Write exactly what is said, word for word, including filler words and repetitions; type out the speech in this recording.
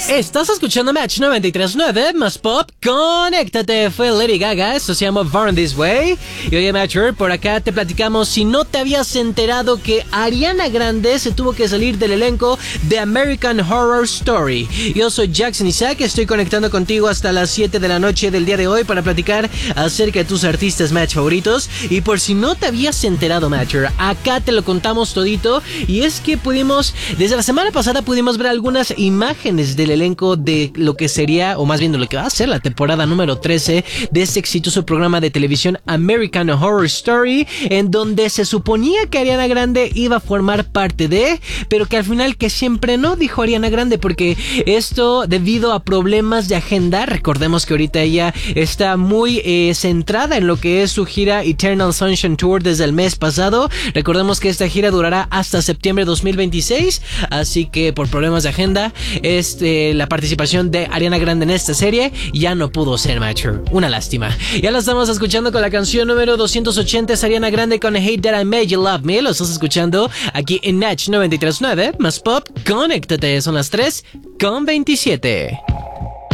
Estás escuchando Match noventa y tres punto nueve, más pop, conéctate, fue Lady Gaga, esto se llama Born This Way. Y oye Matcher, por acá te platicamos, si no te habías enterado que Ariana Grande se tuvo que salir del elenco de American Horror Story. Yo soy Jackson Isaac, estoy conectando contigo hasta las siete de la noche del día de hoy para platicar acerca de tus artistas Match favoritos. Y por si no te habías enterado Matcher, acá te lo contamos todito. Y es que pudimos, desde la semana pasada pudimos ver algunas imágenes del elenco de lo que sería, o más bien de lo que va a ser la temporada número trece de este exitoso programa de televisión American Horror Story, en donde se suponía que Ariana Grande iba a formar parte de, pero que al final que siempre no, dijo Ariana Grande, porque esto debido a problemas de agenda. Recordemos que ahorita ella está muy eh, centrada en lo que es su gira Eternal Sunshine Tour desde el mes pasado. Recordemos que esta gira durará hasta septiembre de dos mil veintiséis, así que por problemas de agenda, este la participación de Ariana Grande en esta serie ya no pudo ser, macho. Una lástima. Ya la estamos escuchando con la canción número doscientos ochenta, es Ariana Grande con Hate That I Made You Love Me. Lo estás escuchando aquí en Match noventa y tres punto nueve, más pop, conéctate. Son las tres con veintisiete.